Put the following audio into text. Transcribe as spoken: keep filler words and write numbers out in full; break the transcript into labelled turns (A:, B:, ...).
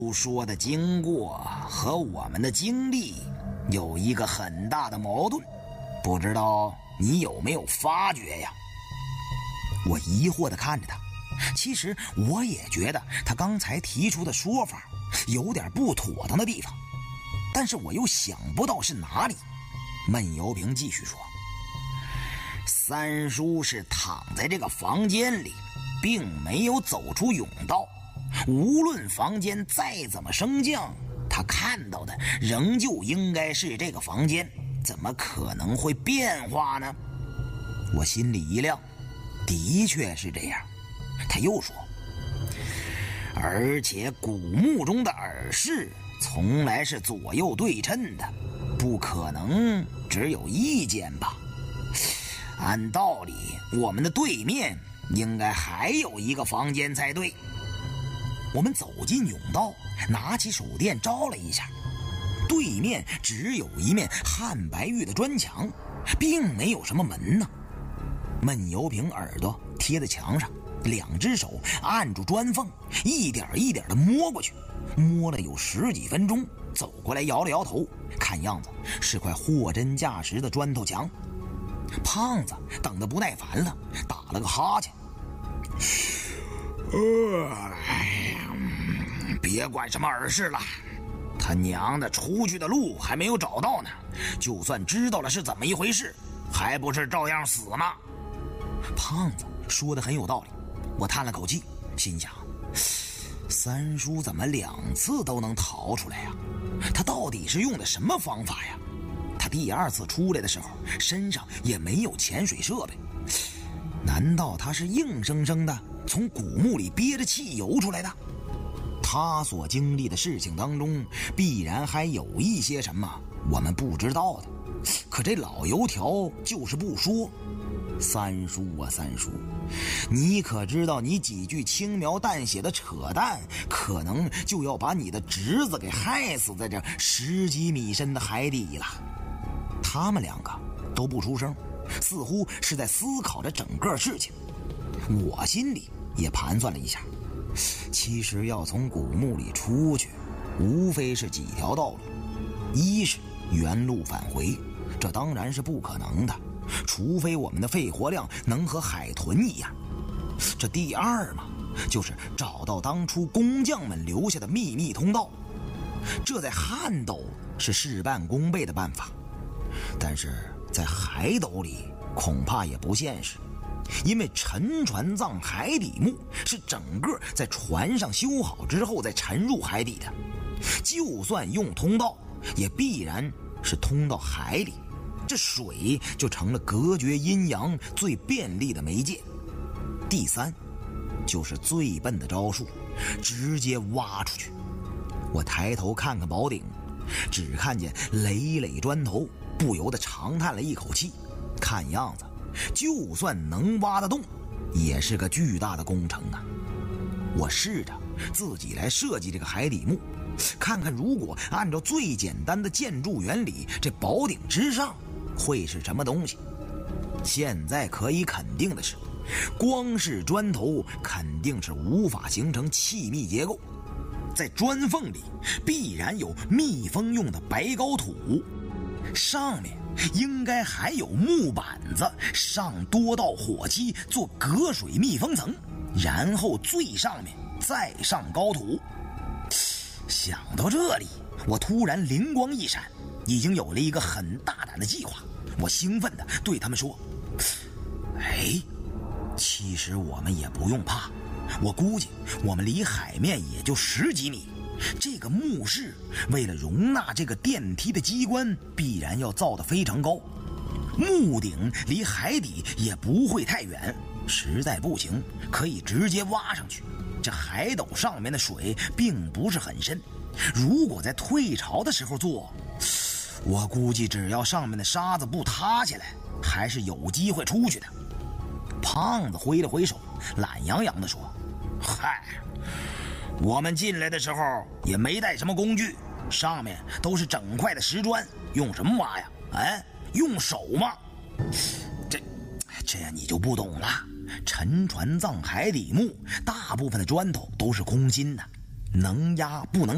A: 说的经过和我们的经历有一个很大的矛盾，不知道你有没有发觉呀？我疑惑地看着他，其实我也觉得他刚才提出的说法有点不妥当的地方，但是我又想不到是哪里。闷油瓶继续说，三叔是躺在这个房间里，并没有走出甬道，无论房间再怎么升降，他看到的仍旧应该是这个房间，怎么可能会变化呢？我心里一亮，的确是这样。他又说，而且古墓中的耳室从来是左右对称的，不可能只有一间吧？按道理，我们的对面应该还有一个房间才对。我们走进甬道，拿起手电照了一下，对面只有一面汉白玉的砖墙，并没有什么门呢。闷油瓶耳朵贴在墙上，两只手按住砖缝，一点一点地摸过去，摸了有十几分钟，走过来摇了摇头，看样子是块货真价实的砖头墙。胖子等得不耐烦了，打了个哈欠。别管什么耳室了，他娘的出去的路还没有找到呢，就算知道了是怎么一回事，还不是照样死吗？胖子说得很有道理，我叹了口气，心想，三叔怎么两次都能逃出来呀？他到底是用的什么方法呀？他第二次出来的时候身上也没有潜水设备，难道他是硬生生的从古墓里憋着气游出来的？他所经历的事情当中必然还有一些什么我们不知道的，可这老油条就是不说。三叔啊三叔，你可知道你几句轻描淡写的扯淡，可能就要把你的侄子给害死在这十几米深的海底了。他们两个都不出声，似乎是在思考着整个事情。我心里也盘算了一下，其实要从古墓里出去，无非是几条道路，一是原路返回，这当然是不可能的，除非我们的肺活量能和海豚一样。这第二嘛，就是找到当初工匠们留下的秘密通道，这在汉斗是事半功倍的办法，但是在海斗里恐怕也不现实，因为沉船葬海底墓是整个在船上修好之后再沉入海底的，就算用通道也必然是通到海里，这水就成了隔绝阴阳最便利的媒介。第三就是最笨的招数，直接挖出去。我抬头看看宝顶，只看见累累砖头，不由得长叹了一口气，看样子就算能挖得动，也是个巨大的工程啊。我试着自己来设计这个海底墓，看看如果按照最简单的建筑原理，这宝顶之上会是什么东西。现在可以肯定的是，光是砖头肯定是无法形成气密结构，在砖缝里必然有密封用的白膏土，上面应该还有木板子，上多道火漆做隔水密封层，然后最上面再上膏土。想到这里，我突然灵光一闪，已经有了一个很大胆的计划。我兴奋地对他们说，哎，其实我们也不用怕，我估计我们离海面也就十几米，这个墓室为了容纳这个电梯的机关，必然要造得非常高，墓顶离海底也不会太远，实在不行可以直接挖上去。这海斗上面的水并不是很深，如果在退潮的时候做，我估计只要上面的沙子不塌下来，还是有机会出去的。胖子挥了挥手，懒洋洋地说，嗨，我们进来的时候也没带什么工具，上面都是整块的石砖，用什么挖呀？哎，用手吗？这这你就不懂了，沉船葬海底墓大部分的砖头都是空心的，能压不能